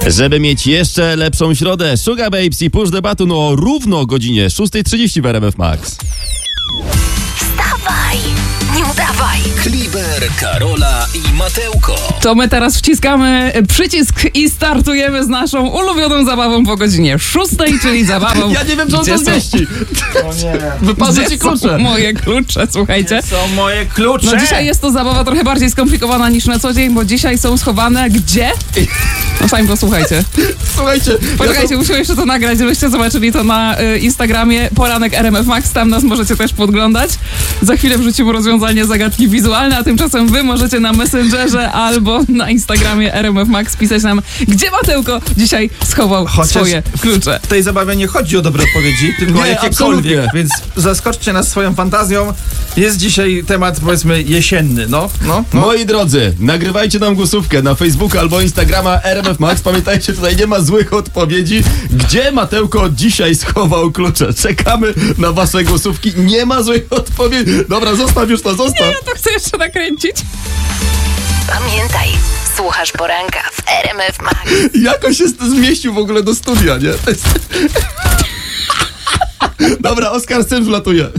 Żeby mieć jeszcze lepszą środę, Sugar Babes i Push the Button o równo o godzinie 6:30 w RMF Max. Wstawaj, nie udawaj. Kliber, Karola i Mateuko. To my teraz wciskamy przycisk i startujemy z naszą ulubioną zabawą po godzinie 6, czyli zabawą... Ja nie wiem, co on Gdzie to są- zmieści. O nie. Wypadły Gdzie ci klucze. są moje klucze, słuchajcie. Są moje klucze. No dzisiaj jest to zabawa trochę bardziej skomplikowana niż na co dzień, bo dzisiaj są schowane gdzie? No sami posłuchajcie. Słuchajcie, Poczekajcie, musimy jeszcze to nagrać, żebyście zobaczyli to na Instagramie Poranek RMF Max, tam nas możecie też podglądać. Za chwilę wrzucimy rozwiązanie zagadki wizualne, a tymczasem wy możecie na Messengerze albo na Instagramie RMF Max pisać nam, gdzie Mateuko dzisiaj schował swoje klucze. W tej zabawie nie chodzi o dobre odpowiedzi, tylko o Nie, jakiekolwiek, absolutnie. więc zaskoczcie nas swoją fantazją. Jest dzisiaj temat, powiedzmy, jesienny, no. Moi drodzy, nagrywajcie nam głosówkę na Facebooka albo Instagrama RMF Max. Pamiętajcie, tutaj nie ma złych odpowiedzi. Gdzie Mateuko dzisiaj schował klucze? Czekamy na wasze głosówki. Nie ma złych odpowiedzi. Dobra, zostaw już to, zostaw. Ja to chcę jeszcze nakręcić. Pamiętaj, słuchasz poranka w RMF Max. Jako się zmieścił w ogóle do studia, nie? To jest... Dobra, Oskar Syn wlatuje.